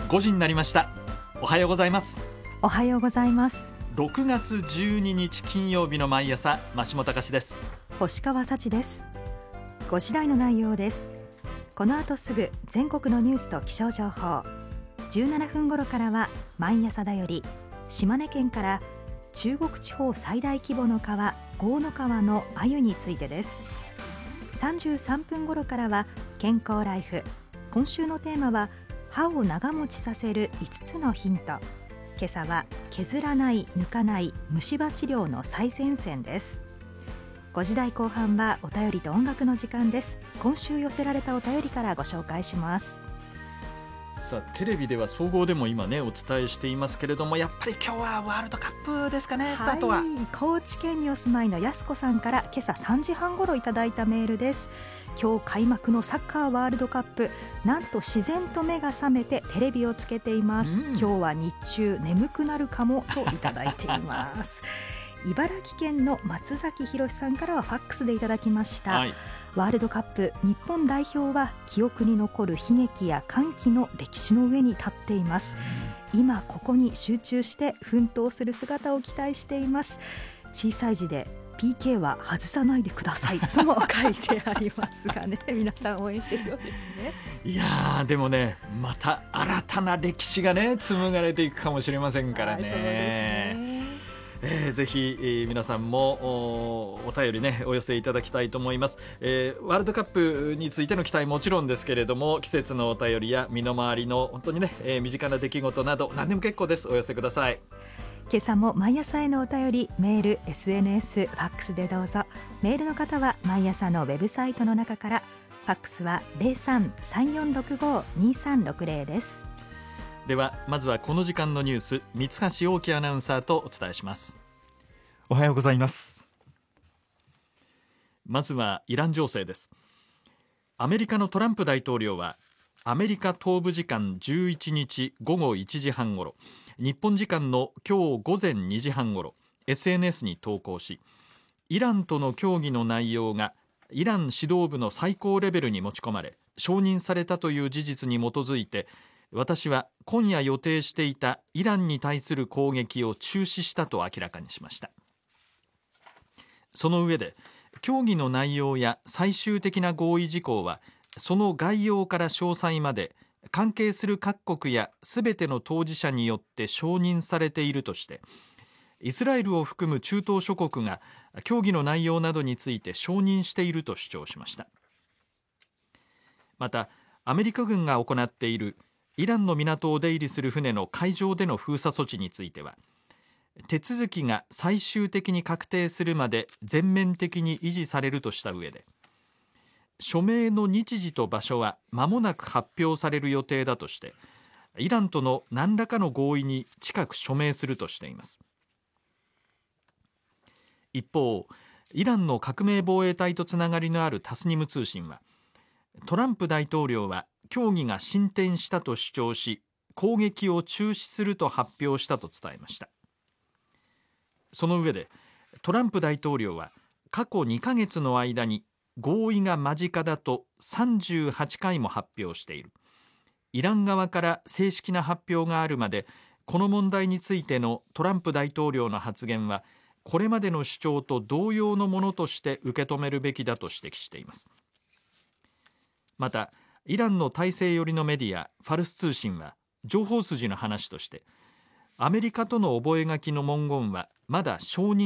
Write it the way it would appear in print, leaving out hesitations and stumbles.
5時になりました。おはようございます。 おはようございます。 6月12日金曜日の毎朝、増本隆です。 星川幸です。5時台の内容です。この後すぐ全国のニュースと気象情報、17分頃からは毎朝だより、島根県から中国地方最大規模の川、江の川の鮎についてです。33分頃からは健康ライフ。今週のテーマは歯を長持ちさせる5つのヒント。今朝は削らない抜かない虫歯治療の最前線です。5時台後半はお便りと音楽の時間です。今週寄せられたお便りからご紹介します。 さあ、テレビでは総合でも今ねお伝えしていますけれども、やっぱり今日はワールドカップですかね、スタートは。 高知県にお住まいのやすこさんから今朝3時半ごろいただいたメールです。今日開幕のサッカーワールドカップ、なんと自然と目が覚めてテレビをつけています。今日は日中眠くなるかもといただいています茨城県の松崎博さんからはファックスでいただきました、ワールドカップ日本代表は記憶に残る悲劇や歓喜の歴史の上に立っています。今ここに集中して奮闘する姿を期待しています。小さい字で PK は外さないでくださいとも書いてありますがね皆さん応援しているようですね。 いやでもね、また新たな歴史がね紡がれていくかもしれませんからね。 そうですね。 ぜひ、皆さんも お便りねお寄せいただきたいと思います。ワールドカップについての期待もちろんですけれども、季節のお便りや身の回りの本当にね、身近な出来事など何でも結構です。お寄せください。 今朝も毎朝へのお便り、メール、SNS、ファックスでどうぞ。メールの方は毎朝のウェブサイトの中から、ファックスは 03-3465-2360 です。 ではまずはこの時間のニュース、三橋大樹アナウンサーとお伝えします。 おはようございます。 まずはイラン情勢です。アメリカのトランプ大統領はアメリカ東部時間11日午後1時半ごろ、日本時間の今日午前2時半ごろ SNS に投稿し、イランとの協議の内容がイラン指導部の最高レベルに持ち込まれ承認されたという事実に基づいて、私は今夜予定していたイランに対する攻撃を中止したと明らかにしました。その上で、協議の内容や最終的な合意事項はその概要から詳細まで関係する各国やすべての当事者によって承認されているとして、イスラエルを含む中東諸国が協議の内容などについて承認していると主張しました。また、アメリカ軍が行っているイランの港を出入りする船の海上での封鎖措置については、手続きが最終的に確定するまで全面的に維持されるとした上で、署名の日時と場所は間もなく発表される予定だとして、イランとの何らかの合意に近く署名するとしています。一方、イランの革命防衛隊とつながりのあるタスニム通信は、トランプ大統領は協議が進展したと主張し、攻撃を中止すると発表したと伝えました。その上で、トランプ大統領は過去2ヶ月の間に合意が間近だと38回も発表している。イラン側から正式な発表があるまで、この問題についてのトランプ大統領の発言はこれまでの主張と同様のものとして受け止めるべきだと指摘しています。また、イランの体制寄りのメディアファルス通信は情報筋の話として、アメリカとの覚書の文言はまだ承認